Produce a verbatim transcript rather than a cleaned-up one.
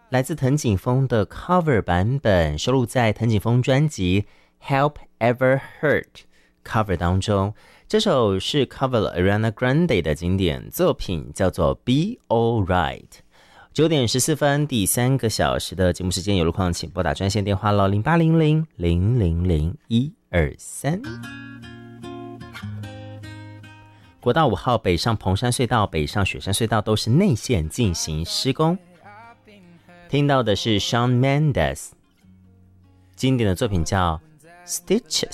来自藤井风的 cover 版本，收录在藤井风专辑 Help Ever Hurt cover 当中。这首是 cover 了 Ariana Grande 的经典作品，叫做 Be Alright。九点十四分，第三个小时的节目时间有路况，请拨打专线电话咯，零八零零零零零一二三。国道五号北上彭山隧道、北上雪山隧道都是内线进行施工。听到的是 Shawn Mendes 经典的作品叫 Stitches。